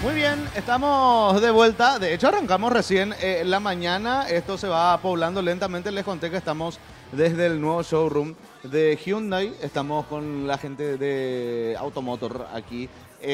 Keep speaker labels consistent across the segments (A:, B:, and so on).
A: Muy bien, estamos de vuelta. De hecho, arrancamos recién la mañana. Esto se va poblando lentamente. Les conté que estamos desde el nuevo showroom de Hyundai. Estamos con la gente de Automotor aquí.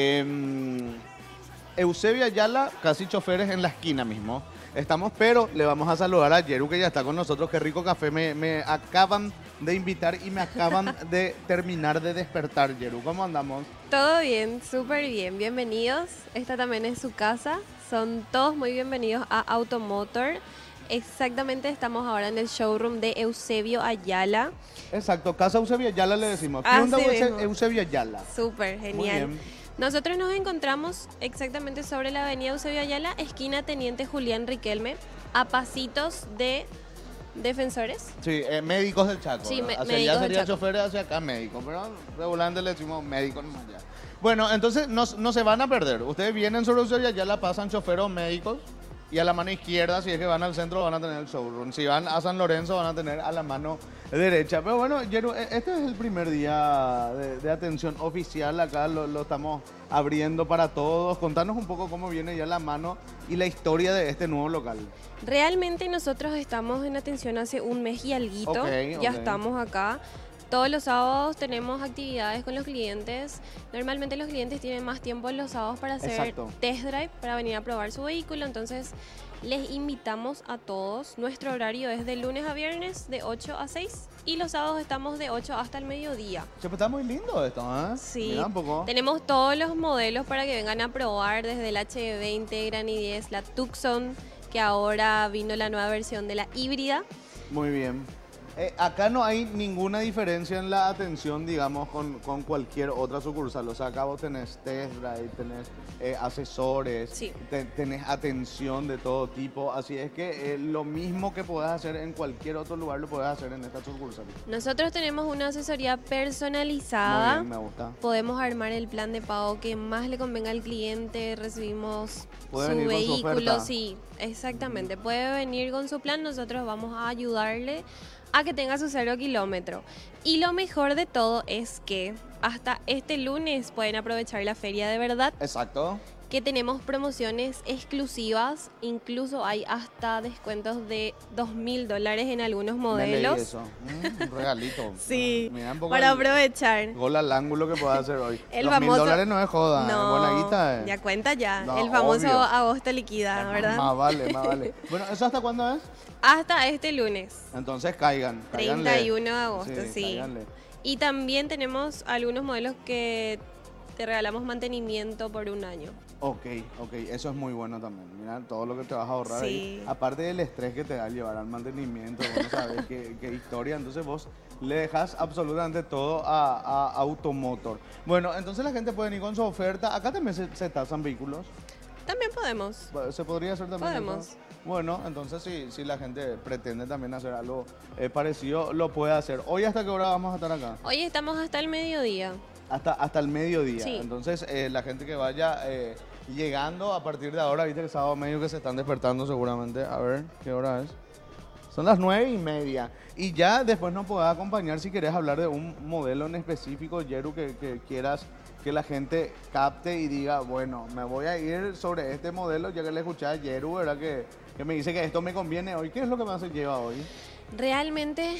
A: Eusebio Ayala, casi choferes en la esquina mismo. Estamos, pero le vamos a saludar a Yeru, que ya está con nosotros. Qué rico café. Me acaban de invitar y me acaban de terminar de despertar, Yeru. ¿Cómo andamos?
B: Todo bien, súper bien. Bienvenidos. Esta también es su casa. Son todos muy bienvenidos a Automotor. Exactamente, estamos ahora en el showroom de Eusebio Ayala.
A: Exacto, Casa Eusebio Ayala le decimos.
B: Así
A: Hyundai
B: mismo.
A: Eusebio Ayala.
B: Súper,
A: Muy
B: genial.
A: bien.
B: Nosotros nos encontramos exactamente sobre la avenida Eusebio Ayala, esquina Teniente Julián Riquelme, a pasitos de Defensores.
A: Sí, médicos del Chaco.
B: Sí,
A: ¿verdad?
B: médicos
A: Allá
B: del
A: sería
B: Chaco.
A: choferes, hacia acá médicos, pero regularmente le decimos médicos nomás ya. Bueno, entonces no se van a perder. Ustedes vienen sobre Eusebio Ayala, pasan choferos médicos y a la mano izquierda, si es que van al centro, van a tener el showroom. Si van a San Lorenzo, van a tener a la mano derecha. Pero bueno, Yeru, este es el primer día de atención oficial. Acá lo estamos abriendo para todos. Contanos un poco cómo viene ya la mano y la historia de este nuevo local.
B: Realmente nosotros estamos en atención hace un mes y alguito.
A: Ok,
B: Ya
A: ok.
B: estamos acá. Todos los sábados tenemos actividades con los clientes. Normalmente los clientes tienen más tiempo los sábados para hacer
A: Exacto.
B: test drive, para venir a probar su vehículo. Entonces les invitamos a todos. Nuestro horario es de lunes a viernes de 8 a 6 y los sábados estamos de 8 hasta el mediodía.
A: Che, pues está muy lindo esto, ¿eh?
B: Sí,
A: Mira un poco.
B: tenemos todos los modelos para que vengan a probar, desde el HB20, Gran i10, la Tucson, que ahora vino la nueva versión de la híbrida.
A: Muy bien. Acá no hay ninguna diferencia en la atención, digamos, con cualquier otra sucursal. O sea, acá vos tenés test drive, tenés asesores,
B: Sí.
A: tenés atención de todo tipo. Así es que lo mismo que podés hacer en cualquier otro lugar lo podés hacer en esta sucursal.
B: Nosotros tenemos una asesoría
A: Muy
B: personalizada.
A: bien, me gusta.
B: Podemos armar el plan de pago que más le convenga al cliente. Recibimos
A: Puede
B: su
A: venir con su
B: vehículo.
A: oferta.
B: Sí, exactamente. Puede venir con su plan. Nosotros vamos a ayudarle a que tenga su 0 kilómetro. Y lo mejor de todo es que hasta este lunes pueden aprovechar la feria de verdad,
A: Exacto.
B: que tenemos promociones exclusivas. Incluso hay hasta descuentos de $2.000 en algunos
A: Me leí
B: modelos.
A: eso. Un regalito.
B: Sí,
A: Mira un poco
B: para
A: el
B: aprovechar.
A: gol al ángulo que podés hacer hoy.
B: El
A: Los
B: famoso-
A: $1.000 no es joda, es buena guita.
B: ya cuenta ya.
A: No,
B: El famoso
A: obvio.
B: agosto liquida, ¿verdad?
A: Más vale, más vale. Bueno, ¿eso hasta cuándo es?
B: Hasta este lunes,
A: Entonces caigan.
B: 31 de agosto, sí.
A: Cáiganle.
B: Y también tenemos algunos modelos que te regalamos mantenimiento por un año.
A: Ok, eso es muy bueno también. Mira todo lo que te vas a ahorrar ahí.
B: Sí.
A: Aparte del estrés que te da llevar al mantenimiento, vos no sabes qué historia. Entonces vos le dejas absolutamente todo a Automotor. Bueno, entonces la gente puede ir con su oferta. Acá también se tasan vehículos.
B: También podemos.
A: ¿Se podría hacer también
B: Podemos.
A: eso? Bueno, entonces si la gente pretende también hacer algo parecido, lo puede hacer. ¿Hoy hasta qué hora vamos a estar acá?
B: Hoy estamos hasta el mediodía.
A: Hasta el mediodía.
B: Sí.
A: Entonces, la gente que vaya llegando a partir de ahora, viste que el sábado medio que se están despertando seguramente. A ver, ¿qué hora es? Son las 9:30. Y ya después nos podés acompañar si querés hablar de un modelo en específico, Yeru, que quieras que la gente capte y diga, bueno, me voy a ir sobre este modelo, ya que le escuché a Yeru, ¿verdad? Que me dice que esto me conviene hoy. ¿Qué es lo que más se lleva hoy?
B: Realmente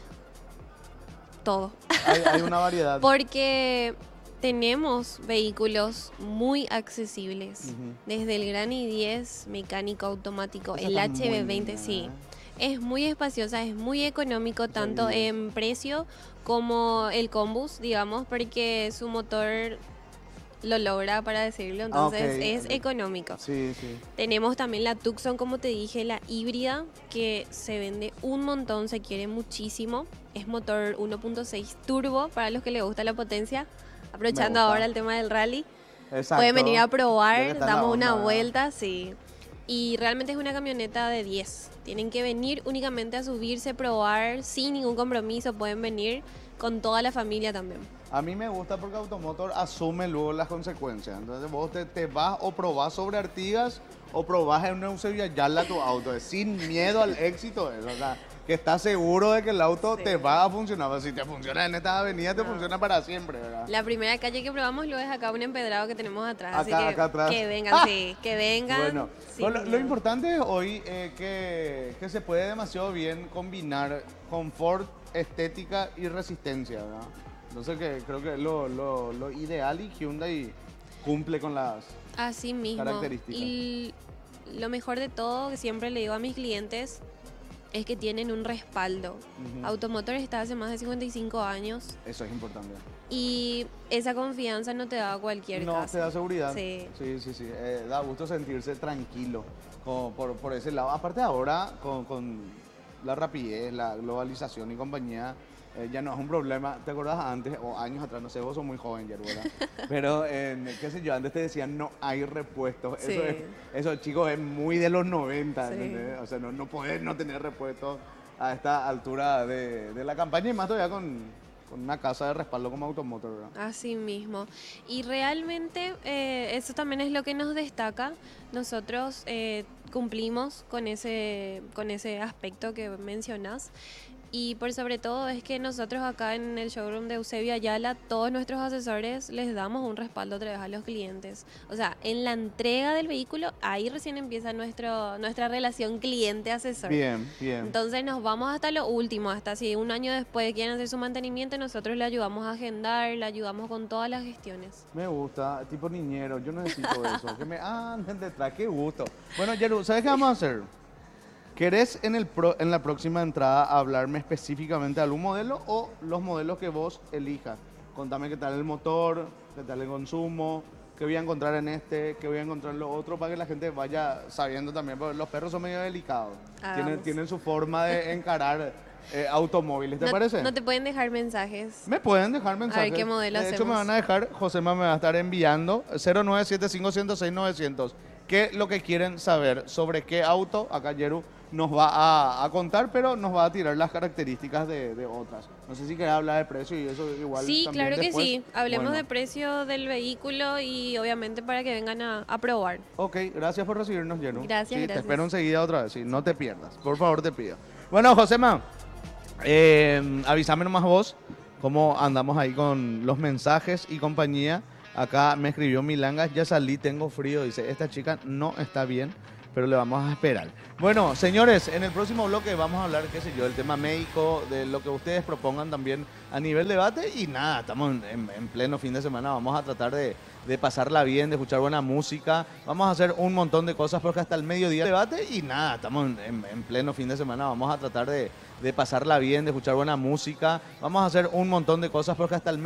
B: todo.
A: Hay una variedad.
B: Porque tenemos vehículos muy accesibles.
A: Ujú.
B: Desde el Gran i10 mecánico automático,
A: Esa
B: el
A: está muy
B: HB20,
A: linda,
B: sí.
A: ¿eh?
B: Es muy espaciosa, es muy económico tanto
A: i10.
B: en precio como el Combus, digamos, porque su motor lo logra, para decirlo, entonces
A: ok,
B: es
A: ok.
B: económico.
A: Sí, sí.
B: Tenemos también la Tucson, como te dije, la híbrida, que se vende un montón, se quiere muchísimo. Es motor 1.6 turbo, para los que les gusta la potencia. Aprovechando
A: gusta.
B: ahora el tema del rally.
A: Exacto.
B: Pueden venir a
A: Ya que
B: probar,
A: está la
B: damos una
A: onda,
B: vuelta, sí. Y realmente es una camioneta de 10. Tienen que venir únicamente a subirse, probar, sin ningún compromiso. Pueden venir con toda la familia también.
A: A mí me gusta porque Automotor asume luego las consecuencias. Entonces vos te vas o probás sobre Artigas o probás en una Eusebio Ayala tu auto. Es sin miedo al éxito. O sea, que estás seguro de que el auto
B: Sí.
A: te va a funcionar. Pues si te funciona en esta avenida, te
B: No.
A: funciona para siempre, ¿verdad?
B: La primera calle que probamos lo es acá un empedrado que tenemos atrás. así
A: Acá-
B: que
A: acá atrás.
B: que vengan, sí, que vengan.
A: Bueno,
B: sin
A: bueno, lo
B: miedo.
A: importante es hoy que se puede demasiado bien combinar confort, estética y resistencia, ¿verdad? Entonces que creo que es lo ideal y Hyundai cumple con las...
B: Así mismo.
A: características.
B: Y lo mejor de todo, que siempre le digo a mis clientes, es que tienen un respaldo.
A: Ujú.
B: Automotor está hace más de 55 años
A: Eso es importante.
B: y esa confianza no te da cualquier
A: No,
B: casa.
A: te da seguridad.
B: Sí.
A: Sí. Da gusto sentirse tranquilo como por ese lado. Aparte ahora, con la rapidez, la globalización y compañía, ya no es un problema. ¿Te acordás antes, o años atrás, no sé, vos sos muy joven, Yeru, ¿verdad? Pero, qué sé yo, antes te decían no hay repuestos.
B: Sí.
A: Eso, chicos, es muy de los 90,
B: Sí.
A: ¿entendés? O sea, no podés no tener repuestos a esta altura de la campaña y más todavía con una casa de respaldo como Automotor, ¿verdad?
B: Así mismo. Y realmente eso también es lo que nos destaca. Nosotros cumplimos con ese aspecto que mencionas. Y por sobre todo es que nosotros acá en el showroom de Eusebio Ayala, todos nuestros asesores les damos un respaldo otra vez a los clientes. O sea, en la entrega del vehículo, ahí recién empieza nuestra relación cliente-asesor.
A: Bien.
B: Entonces nos vamos hasta lo último, hasta si un año después quieren hacer su mantenimiento, nosotros le ayudamos a agendar, le ayudamos con todas las gestiones.
A: Me gusta, tipo niñero, yo necesito eso. Que me anden detrás, qué gusto. Bueno, Yeru, ¿sabes qué vamos a hacer? ¿Querés en la próxima entrada hablarme específicamente de algún modelo o los modelos que vos elijas? Contame qué tal el motor, qué tal el consumo, qué voy a encontrar en este, qué voy a encontrar en lo otro, para que la gente vaya sabiendo también, porque los perros son medio delicados.
B: Hagamos.
A: Tienen su forma de encarar automóviles, ¿te
B: No-
A: parece?
B: No te pueden dejar mensajes.
A: Me pueden dejar mensajes.
B: qué modelo
A: De hecho, me
B: hacemos.
A: van a dejar, Josema me va a estar enviando 0975106900. ¿Qué es lo que quieren saber sobre qué auto? Acá Yeru nos va a contar, pero nos va a tirar las características de otras. No sé si querés hablar de precio y eso igual.
B: Sí,
A: también
B: claro que
A: después.
B: sí. Hablemos
A: Bueno.
B: de precio del vehículo y obviamente para que vengan a probar.
A: Ok, gracias por recibirnos, Yeru.
B: Gracias,
A: Sí,
B: gracias.
A: Te espero enseguida otra vez, sí, no te pierdas. Por favor, te pido. Bueno, Josema, avísame nomás vos cómo andamos ahí con los mensajes y compañía. Acá me escribió Milangas, ya salí, tengo frío. Dice, esta chica no está bien, pero le vamos a esperar. Bueno, señores, en el próximo bloque vamos a hablar, qué sé yo, del tema médico, de lo que ustedes propongan también a nivel debate. Y nada, estamos en pleno fin de semana, vamos a tratar de pasarla bien, de escuchar buena música. Vamos a hacer un montón de cosas porque hasta el mediodía debate. Y nada, estamos en pleno fin de semana, vamos a tratar de pasarla bien, de escuchar buena música. Vamos a hacer un montón de cosas porque hasta el